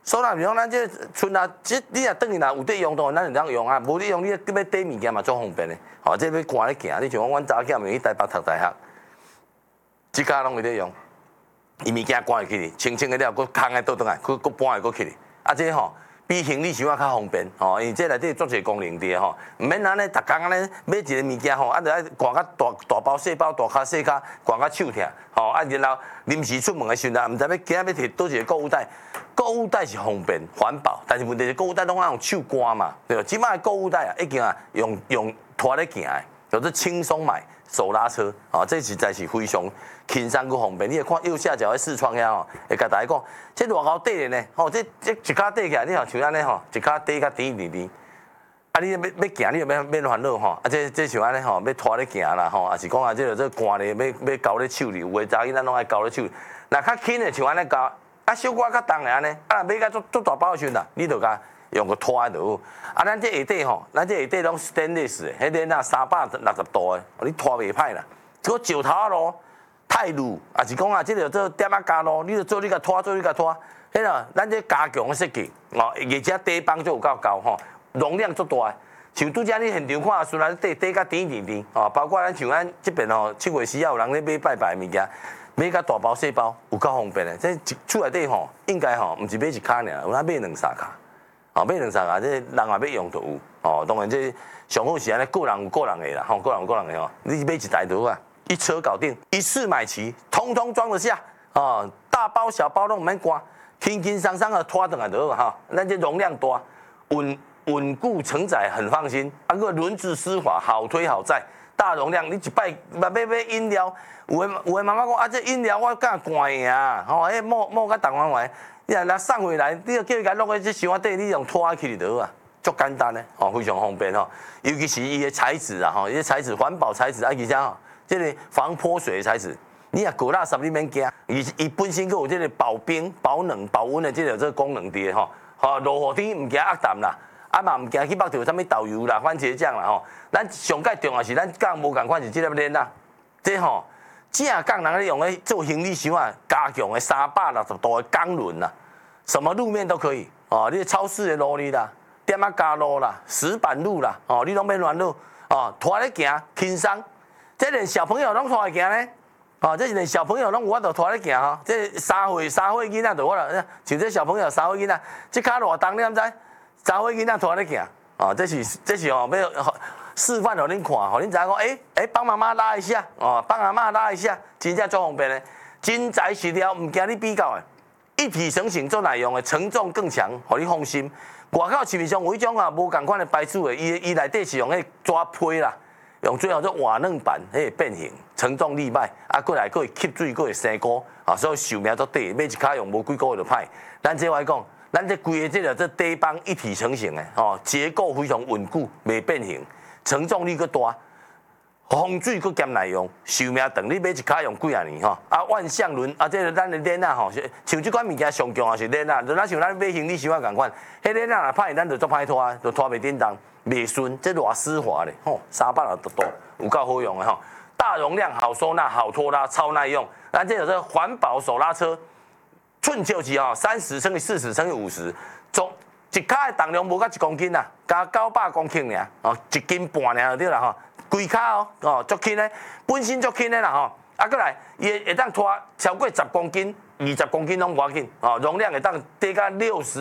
收纳比方咱这剩啊，这你若等于若有得用到，咱就当用啊。无得用，你要缀物件嘛，足方便的。吼，这要赶咧行，你像阮查某囝咪去台北读大学，即家拢有得用。伊物件赶入去，清清个了，佫空个倒转来，佫搬个佫去哩。啊，这吼比行李箱啊较方便，吼，因为这内底足侪功能伫吼，毋免安尼逐工安尼买一个物件吼，啊，着爱赶到大包小包，大卡小卡，赶到手疼，吼，啊，然后临时出门的时阵，毋知要今仔要摕倒一个购物袋，购物袋是方便环保，但是问题是购物袋拢爱用手赶嘛，对吧？即摆购物袋啊，已经啊用拖咧行的，叫做轻松买手拉车，啊，这实在是非常轻松佮方便。你会看右下角的视窗遐吼，会甲大家讲，这偌高底的呢，吼，这一骹底起来，你好像安尼吼，一骹底较甜甜甜。啊，你要行，你就免烦恼吼。啊，这像安尼吼，要拖咧行啦吼，啊是讲啊，这赶咧要交咧手里，有诶查囡仔拢爱交咧手里。若较轻的像安尼交，啊小可较重的安尼，啊买甲足大包的时阵啦，你就甲用个拖就好。啊，咱这下底吼，咱这下底拢 stainless 的，迄个360度的，你拖袂歹啦。这个石头啊路。太路，也是讲啊，即个做点啊加路，你就做你甲拖，做你甲拖，迄个咱这加强的设计，哦，而且底板就有够高吼，容量足大。像拄则你现场看，虽然底较甜甜甜，哦，包括咱像咱这边吼，7月4号有人咧买拜拜的物件，买甲大包小包，有够方便的。这厝内底吼，应该吼，毋是买一卡尔，有咱买2、3卡，哦，买2、3卡，这人也要用就有，哦，当然这上好是安尼，个人有个人的啦，吼，个人有个人的吼，你买一台就好啊。一车搞定，一次买齐，通通装得下啊！大包小包都唔免挂，轻轻松松的拖转来就好哈。咱这容量大，稳固承载，很放心。啊个轮子丝滑，好推好载，大容量。你一摆买饮料，有的妈妈讲啊，这饮料我敢灌呀，吼，迄摸甲重翻来，你若送回来，你就叫伊甲落去这箱底，你用拖起就好啊，足简单的哦，非常方便吼。尤其是伊的材质啊，吼，伊的材质环保材质，啊，而且吼。这个防泼水的材质，你若过垃圾你免惊，伊本身佫有这个保冰、保冷、保温的这个功能伫吼，吼落雨天唔惊压淡啦，啊嘛唔惊去绑着啥物豆油啦、番茄酱啦吼。咱上介重要是咱讲无共款是这粒链啦，这吼正港人咧用咧做行李箱啊，加强的360度的钢轮啦，什么路面都可以哦。你超市的路里啦、点啊加路啦、石板路啦，哦，你拢免乱路哦，拖咧行轻松。这连小朋友拢拖会行呢，哦，这是连小朋友拢有法度拖咧行吼。这3岁囡仔就我啦，像这小朋友3岁囡仔，这骹偌重你敢知？3岁囡仔拖咧行，哦，这是哦，要示范给恁看，互恁知影讲，帮妈妈拉一下，哦，帮阿嬷拉一下，真正足方便的，真材实料，唔惊你比较的，一体成型做耐用的，承重更强，互你放心。外口市面上有迄种啊无共款的牌子的，伊内底是用迄纸胚啦。用最好做瓦楞板，迄个变形，承重力歹，啊，过来佫会吸水，佫会生菇，啊，所以寿命足短，买一卡用无几个月就歹。咱这来讲，咱这规个这底板一体成型的，哦，结构非常稳固，袂变形，承重力佫大，防水佫兼耐用，寿命长。你买一卡用几啊年吼？啊，万向轮啊，这个咱的链啊吼，像这款物件上强也是链啊，就咱像咱买行李箱啊共款，迄链啊若歹，咱就做歹拖，就拖袂叮当。袂顺，这偌丝滑咧，吼，360度，有够好用的吼。大容量，好收纳，好拖拉，超耐用。咱这有这环保手拉车，寸就级吼，30乘以40乘以50，总一卡的重量无到1公斤啦，加900公斤尔，哦，1斤半尔就对啦吼。规卡哦，足轻的，本身足轻的啦吼。啊，过来，伊会当拖超过10公斤。20公斤拢无要紧，哦，容量会当低到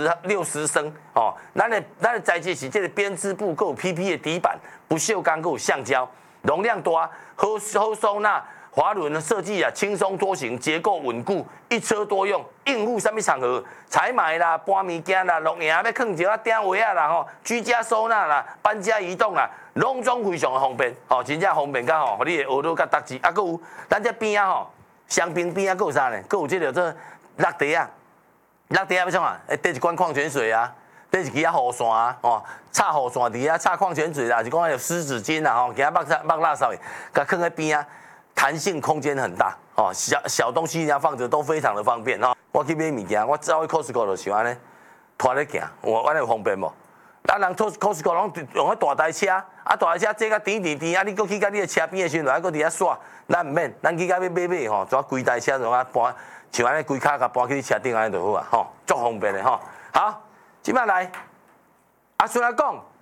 60升，哦，咱的材质是这个编织布，佮有 PP 的底板，不锈钢，佮有橡胶，容量大，好收纳，滑轮的设计啊，轻松多行，结构稳固，一车多用，应付什么场合，采买啦、搬物件啦、录影要放一个顶位啊啦吼，居家收纳啦、搬家移动啦，拢总非常的方便，哦，真正方便到吼，互你的学路甲搭志，啊，佮有咱这边啊吼。香槟边啊，佫有啥呢？佫有这个落地啊，落地啊要创啊？滴一罐矿泉水啊，滴一支啊雨伞啊，哦，插雨伞伫啊，插矿泉水啦，是讲有湿纸巾啦，吼，其他抹垃圾的，甲放在边啊，弹性空间很大，哦，小东西要放着都非常的方便哦。我去买物件，我走去 Costco 就像安尼，拖咧行，安尼有方便无？咱人 Costco 拢用迄大台车，啊大台车坐甲甜，啊你佫去甲你的车边的时阵，还佫伫遐耍，咱毋免，咱去甲要买吼，抓规台车就啊搬，像安尼规卡甲搬去你车顶安尼就好啊，吼，足方便的吼。 好，即摆来，阿孙来讲。